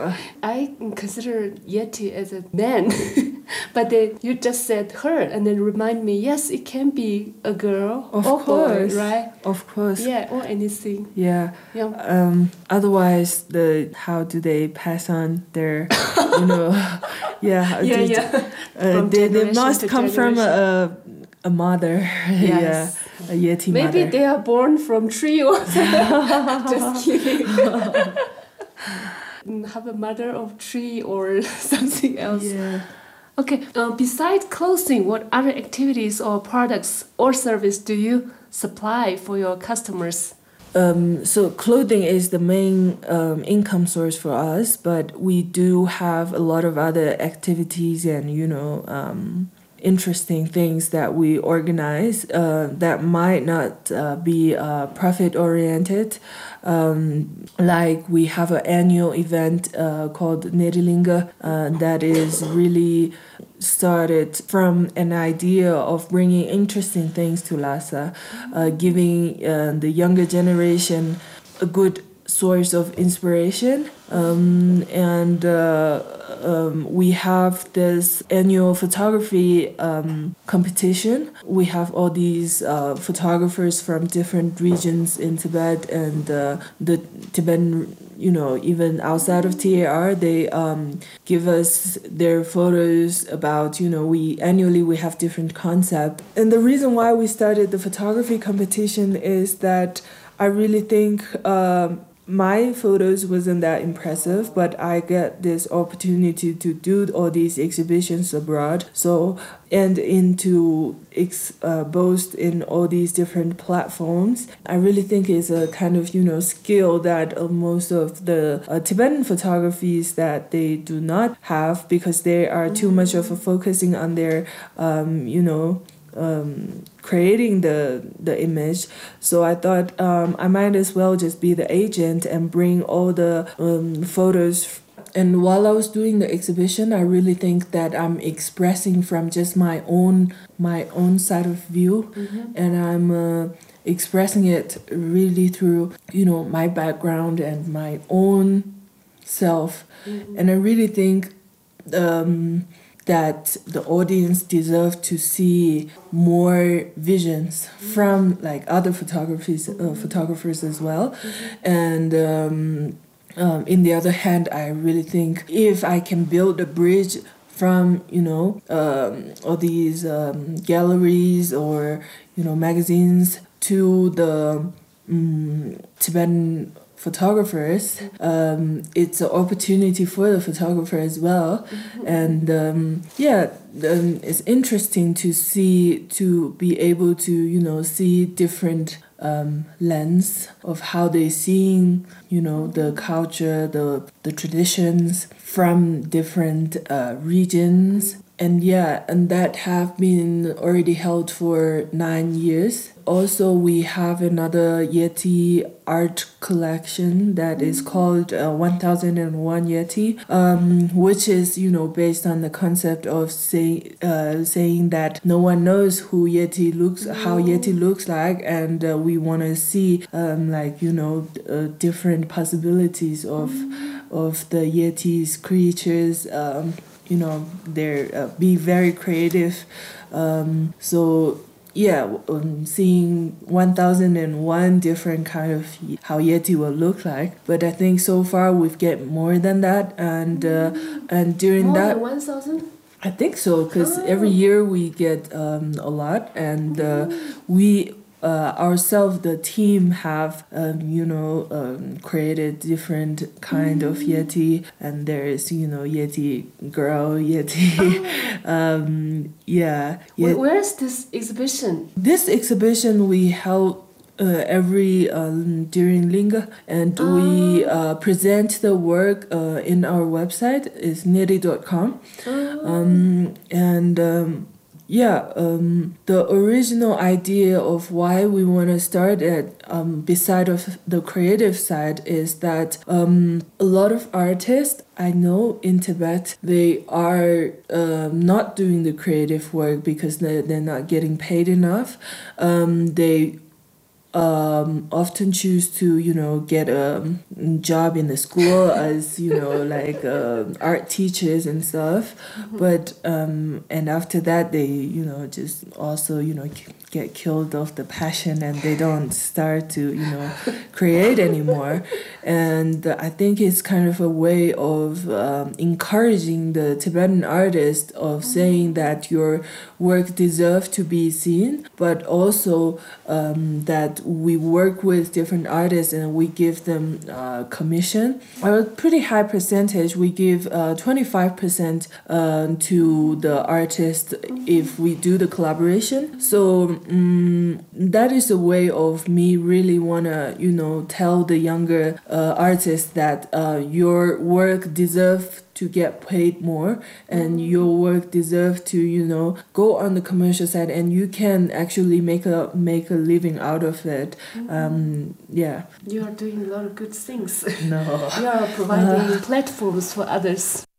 I consider Yeti as a man, but you just said her, and then remind me, yes, it can be a girl or boy, right? Of course. Yeah, or anything. Yeah. Otherwise, how do they pass on their, they must come from a mother. Yes. A Yeti mother. Maybe they are born from tree or something. Just kidding. Have a mother of tree or something else. Yeah. Okay. Besides clothing, what other activities or products or service do you supply for your customers? So clothing is the main income source for us, but we do have a lot of other activities and interesting things that we organize that might not be profit oriented. Like we have an annual event called Nederlinga that is really started from an idea of bringing interesting things to Lhasa, giving the younger generation a good source of inspiration. We have this annual photography competition. We have all these photographers from different regions in Tibet and the Tibetan, even outside of TAR, they give us their photos about, we annually have different concepts. And the reason why we started the photography competition is that I really think my photos wasn't that impressive, but I get this opportunity to do all these exhibitions abroad. And to boast in all these different platforms, I really think is a kind of, skill that most of the Tibetan photographies that they do not have because they are too much of a focusing on their, creating the image. So I thought I might as well just be the agent and bring all the photos. And while I was doing the exhibition, I really think that I'm expressing from just my own side of view, and I'm expressing it really through my background and my own self. And I really think that the audience deserve to see more visions from like other photographers as well. And in the other hand, I really think if I can build a bridge from all these galleries or magazines to the Tibetan photographers, it's an opportunity for the photographer as well. And it's interesting to be able to see different lens of how they seeing the culture, the traditions from different regions. And that have been already held for 9 years. Also, we have another Yeti art collection that is called 1001 Yeti, which is, based on the concept of saying that no one knows how Yeti looks like, and we want to see different possibilities of the Yeti's creatures. They're be very creative. Seeing 1001 different kind of how Yeti will look like. But I think so far we've get more than that, and during more that than 1,000. I think so, because every year we get a lot, and we ourselves, the team, have created different kind of Yeti, and there is Yeti girl, Yeti. Where is this exhibition? This exhibition we held every during Linga, and we present the work in our website is neri.com. The original idea of why we want to start it, beside of the creative side, is that a lot of artists I know in Tibet, they are not doing the creative work because they're not getting paid enough. They often choose to, get a job in the school as, like art teachers and stuff. But, and after that, they, just also, get killed of the passion and they don't start to, create anymore. And I think it's kind of a way of encouraging the Tibetan artist of saying that your work deserves to be seen, but also that we work with different artists and we give them commission. A pretty high percentage, we give 25% to the artist if we do the collaboration. So that is a way of me really wanna, tell the younger artists that your work deserves to get paid more, and your work deserves to, go on the commercial side, and you can actually make a living out of it. Yeah. You are doing a lot of good things. No. You are providing platforms for others.